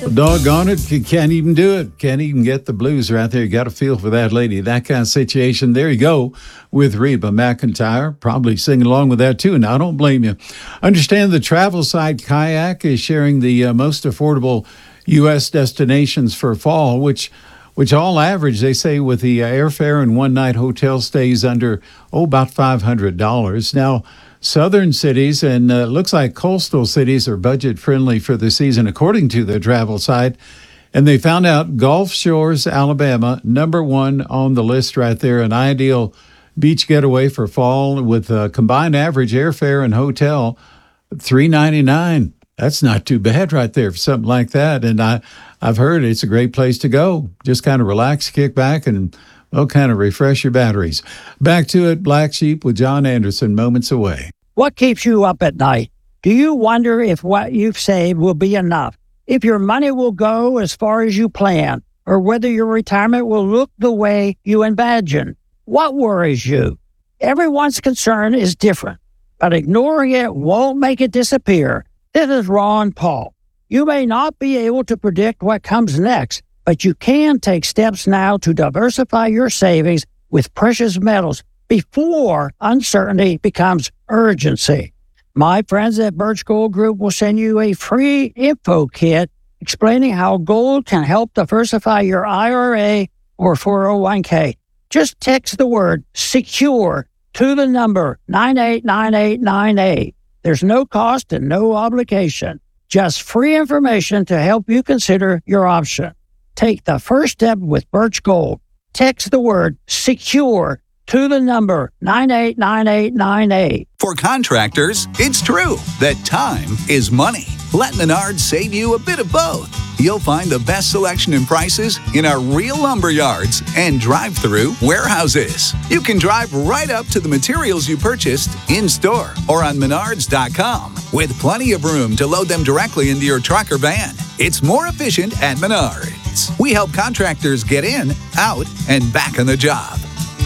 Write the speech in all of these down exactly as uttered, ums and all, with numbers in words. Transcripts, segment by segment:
Doggone it, you can't even do it. Can't even get the blues right there. You got to feel for that lady. That kind of situation. There you go with Reba McEntire. Probably singing along with that too. And I don't blame you. Understand the Travel Site Kayak is sharing the uh, most affordable U S destinations for fall, which which all average, they say, with the uh, airfare and one-night hotel stays under, oh, about five hundred dollars. Now, southern cities and uh, looks like coastal cities are budget-friendly for the season, according to the travel site. And they found out Gulf Shores, Alabama, number one on the list right there, an ideal beach getaway for fall with a combined average airfare and hotel, three ninety-nine. That's not too bad right there for something like that. And I, I've heard it's a great place to go. Just kind of relax, kick back, and, well, kind of refresh your batteries. Back to it, Black Sheep with John Anderson, moments away. What keeps you up at night? Do you wonder if what you've saved will be enough? If your money will go as far as you plan? Or whether your retirement will look the way you imagine? What worries you? Everyone's concern is different, but ignoring it won't make it disappear. This is Ron Paul. You may not be able to predict what comes next, but you can take steps now to diversify your savings with precious metals before uncertainty becomes urgency. My friends at Birch Gold Group will send you a free info kit explaining how gold can help diversify your I R A or four oh one k. Just text the word SECURE to the number nine eight nine eight nine eight. There's no cost and no obligation, just free information to help you consider your option. Take the first step with Birch Gold. Text the word SECURE to the number nine eight nine eight nine eight. For contractors, it's true that time is money. Let Menards save you a bit of both. You'll find the best selection and prices in our real lumber yards and drive-through warehouses. You can drive right up to the materials you purchased in-store or on menards dot com with plenty of room to load them directly into your truck or van. It's more efficient at Menards. We help contractors get in, out, and back on the job.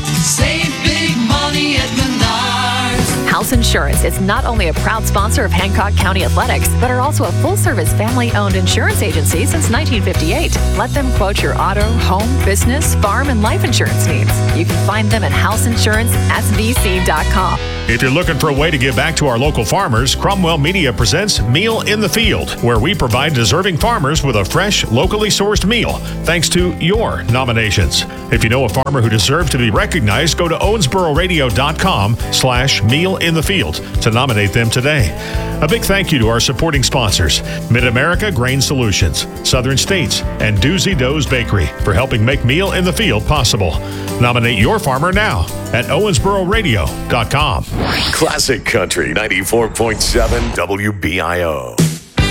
Save big money at Menards. House Insurance is not only a proud sponsor of Hancock County Athletics, but are also a full-service family-owned insurance agency since nineteen fifty-eight. Let them quote your auto, home, business, farm, and life insurance needs. You can find them at house insurance s v c dot com. If you're looking for a way to give back to our local farmers, Cromwell Media presents Meal in the Field, where we provide deserving farmers with a fresh, locally sourced meal, thanks to your nominations. If you know a farmer who deserves to be recognized, go to owensboro radio dot com slash meal in the field to nominate them today. A big thank you to our supporting sponsors, Mid-America Grain Solutions, Southern States, and Doozy Doe's Bakery for helping make Meal in the Field possible. Nominate your farmer now at owensboro radio dot com. Classic Country ninety-four point seven W B I O.